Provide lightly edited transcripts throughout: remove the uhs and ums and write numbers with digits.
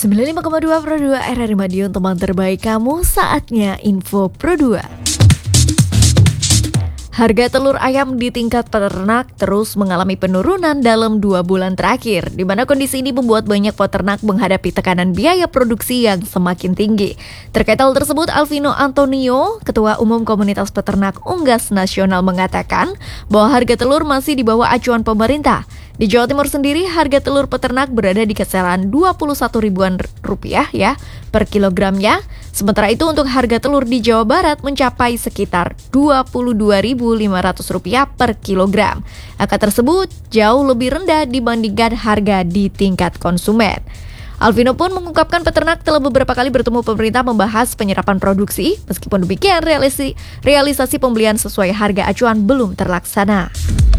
95,2 Pro 2 RRI Madiun, teman terbaik kamu, saatnya info Pro 2. Harga telur ayam di tingkat peternak terus mengalami penurunan dalam 2 bulan terakhir, di mana kondisi ini membuat banyak peternak menghadapi tekanan biaya produksi yang semakin tinggi. Terkait hal tersebut, Alvino Antonio, Ketua Umum Komunitas Peternak Unggas Nasional, mengatakan bahwa harga telur masih di bawah acuan pemerintah. Di Jawa Timur sendiri, harga telur peternak berada di kisaran Rp21.000 ya per kilogramnya. Sementara itu untuk harga telur di Jawa Barat mencapai sekitar Rp22.500 per kilogram. Angka tersebut jauh lebih rendah dibandingkan harga di tingkat konsumen. Alvino pun mengungkapkan peternak telah beberapa kali bertemu pemerintah membahas penyerapan produksi. Meskipun demikian, realisasi pembelian sesuai harga acuan belum terlaksana.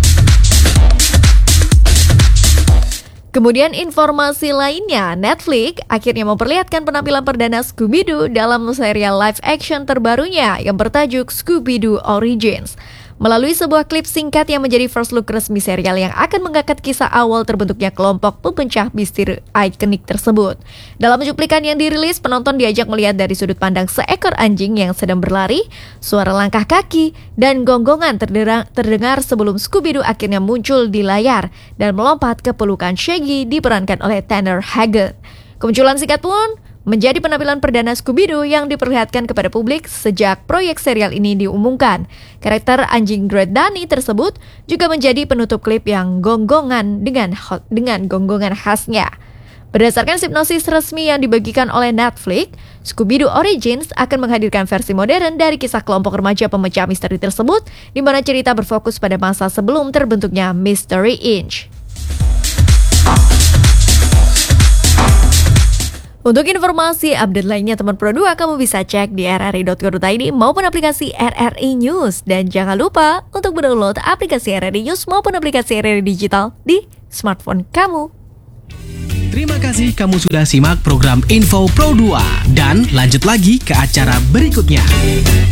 Kemudian informasi lainnya, Netflix akhirnya memperlihatkan penampilan perdana Scooby-Doo dalam serial live action terbarunya yang bertajuk Scooby-Doo Origins. Melalui sebuah klip singkat yang menjadi first look resmi serial yang akan mengangkat kisah awal terbentuknya kelompok pemecah misteri ikonik tersebut. Dalam cuplikan yang dirilis, penonton diajak melihat dari sudut pandang seekor anjing yang sedang berlari, suara langkah kaki, dan gonggongan terdengar sebelum Scooby-Doo akhirnya muncul di layar dan melompat ke pelukan Shaggy diperankan oleh Tanner Hagen. Kemunculan singkat pun menjadi penampilan perdana Scooby-Doo yang diperlihatkan kepada publik sejak proyek serial ini diumumkan. Karakter anjing Great Dani tersebut juga menjadi penutup klip yang gonggongan dengan gonggongan khasnya. Berdasarkan hipnosis resmi yang dibagikan oleh Netflix, Scooby-Doo Origins akan menghadirkan versi modern dari kisah kelompok remaja pemecah misteri tersebut, di mana cerita berfokus pada masa sebelum terbentuknya Mystery Inc. Untuk informasi update lainnya teman Pro 2, kamu bisa cek di rri.co.id maupun aplikasi RRI News. Dan jangan lupa untuk mendownload aplikasi RRI News maupun aplikasi RRI Digital di smartphone kamu. Terima kasih kamu sudah simak program Info Pro 2. Dan lanjut lagi ke acara berikutnya.